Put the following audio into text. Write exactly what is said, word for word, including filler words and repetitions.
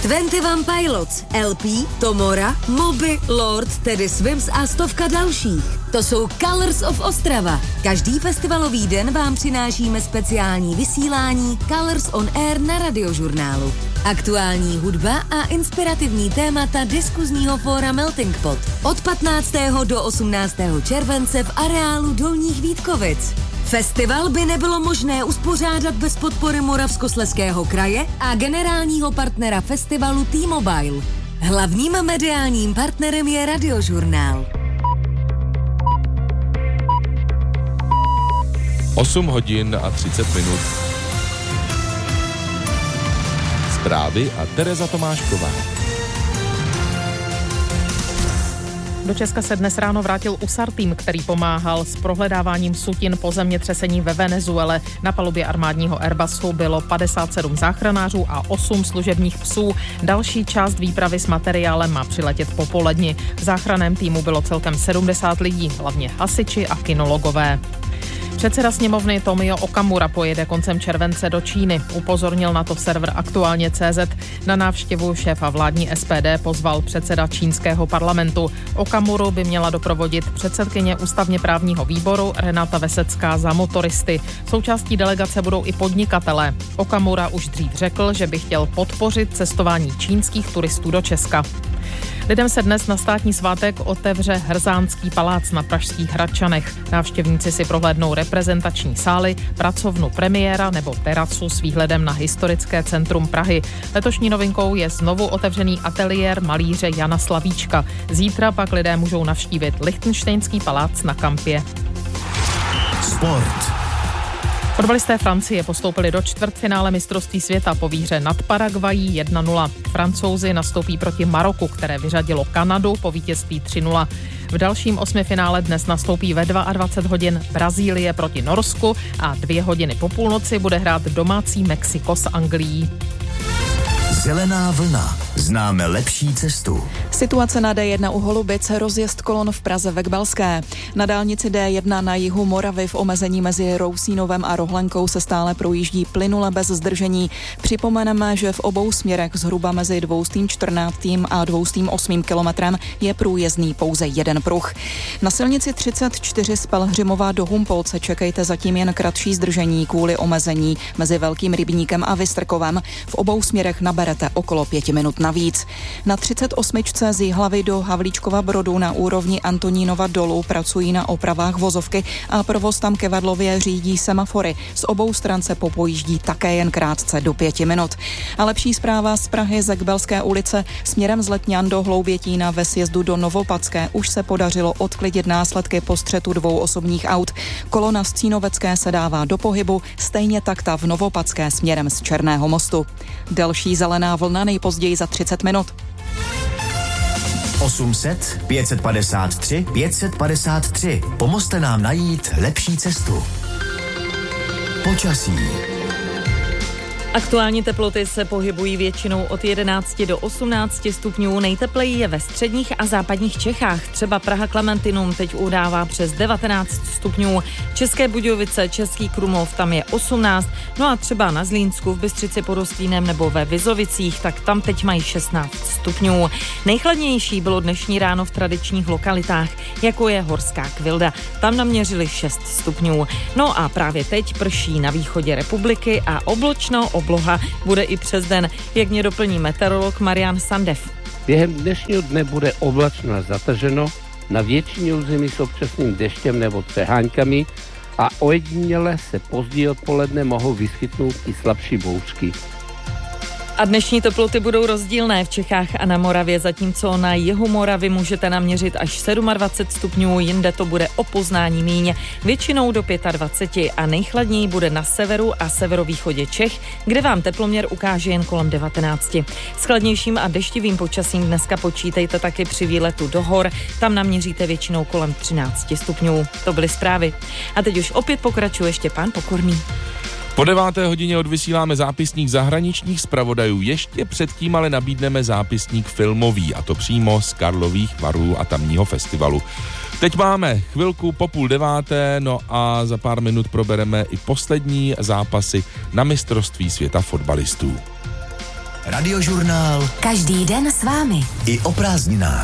dvacet jedna Pilots, L P, Tomora, Moby, Lord, Teddy Swims a stovka dalších. To jsou Colors of Ostrava. Každý festivalový den vám přinášíme speciální vysílání Colors on Air na Radiožurnálu. Aktuální hudba a inspirativní témata diskuzního fóra Melting Pot. Od patnáctého do osmnáctého července v areálu Dolních Vítkovic. Festival by nebylo možné uspořádat bez podpory Moravskoslezského kraje a generálního partnera festivalu T-Mobile. Hlavním mediálním partnerem je Radiožurnál. osm hodin a třicet minut. Zprávy a Tereza Tomášková. Do Česka se dnes ráno vrátil U S A R tým, který pomáhal s prohledáváním sutin po zemětřesení ve Venezuele. Na palubě armádního Airbusu bylo padesát sedm záchranářů a osm služebních psů. Další část výpravy s materiálem má přiletět po poledni. V záchranném týmu bylo celkem sedmdesát lidí, hlavně hasiči a kinologové. Předseda sněmovny Tomio Okamura pojede koncem července do Číny. Upozornil na to server Aktuálně tečka cé zet. Na návštěvu šéfa vládní S P D pozval předseda čínského parlamentu. Okamuru by měla doprovodit předsedkyně ústavně právního výboru Renata Vesecká za motoristy. Součástí delegace budou i podnikatelé. Okamura už dřív řekl, že by chtěl podpořit cestování čínských turistů do Česka. Lidem se dnes na státní svátek otevře Hrzánský palác na pražských Hradčanech. Návštěvníci si prohlédnou reprezentační sály, pracovnu premiéra nebo terasu s výhledem na historické centrum Prahy. Letošní novinkou je znovu otevřený ateliér malíře Jana Slavíčka. Zítra pak lidé můžou navštívit Lichtenštejnský palác na Kampě. Sport. Fotbalisté Francie postoupili do čtvrtfinále mistrovství světa po výhře nad Paraguayí jedna nula. Francouzi nastoupí proti Maroku, které vyřadilo Kanadu po vítězství tři nula. V dalším osmifinále dnes nastoupí ve dvacet dva hodin Brazílie proti Norsku a dvě hodiny po půlnoci bude hrát domácí Mexiko s Anglií. Zelená vlna. Známe lepší cestu. Situace na D jedna u Holubic, rozjezd kolon v Praze Vekbalské. Na dálnici D jedna na jihu Moravy v omezení mezi Rousínovem a Rohlenkou se stále projíždí plynule bez zdržení. Připomeneme, že v obou směrech zhruba mezi dvoustým čtrnáctým a dvoustým osmým kilometrem je průjezdný pouze jeden pruh. Na silnici třicet čtyři z Pelhřimova do Humpolce čekejte zatím jen kratší zdržení kvůli omezení mezi Velkým Rybníkem a Vystrkovem. V obou směrech naberete okolo pěti minut navíc. Na třicet osm z Jihlavy do Havlíčkova Brodu na úrovni Antonínova dolu pracují na opravách vozovky a provoz tam ke Vadlově řídí semafory. Z obou stran se popojíždí také jen krátce do pěti minut. A lepší zpráva z Prahy ze Kbelské ulice směrem z Letňan do Hloubětína ve sjezdu do Novopadské už se podařilo odklidit následky po střetu dvou osobních aut. Kolona z Cínovecké se dává do pohybu, stejně tak ta v Novopadské směrem z Černého mostu. Další zelená vlna nejpozději za třicet minut. osm set, pět set padesát tři, pět set padesát tři. Pomozte nám najít lepší cestu. Počasí. Aktuální teploty se pohybují většinou od jedenácti do osmnácti stupňů. Nejtepleji je ve středních a západních Čechách. Třeba Praha Klementinum teď udává přes devatenáct stupňů. České Budějovice, Český Krumlov, tam je osmnáct. No a třeba na Zlínsku, v Bystřici pod Hostýnem nebo ve Vizovicích, tak tam teď mají šestnáct stupňů. Nejchladnější bylo dnešní ráno v tradičních lokalitách, jako je Horská Kvilda. Tam naměřili šest stupňů. No a právě teď prší na východě republiky a obločno obloha bude i přes den, jak mě doplní meteorolog Marian Sandev. Během dnešního dne bude oblačno a zataženo, na většině území s občasným deštěm nebo přeháňkami a ojediněle se později odpoledne mohou vyskytnout i slabší bouřky. A dnešní teploty budou rozdílné v Čechách a na Moravě, zatímco na jihu Moravy můžete naměřit až dvacet sedm stupňů, jinde to bude o poznání míň, většinou do dvacet pět a nejchladněji bude na severu a severovýchodě Čech, kde vám teploměr ukáže jen kolem devatenáct. S chladnějším a deštivým počasím dneska počítejte taky při výletu do hor, tam naměříte většinou kolem třináct stupňů. To byly zprávy. A teď už opět pokračuje Štěpán Pokorný. Po deváté hodině odvysíláme zápisník zahraničních zpravodajů, ještě předtím ale nabídneme zápisník filmový, a to přímo z Karlových Varů a tamního festivalu. Teď máme chvilku po půl deváté, no a za pár minut probereme i poslední zápasy na mistrovství světa fotbalistů. Radiožurnál Každý den s vámi. i o prázdninách.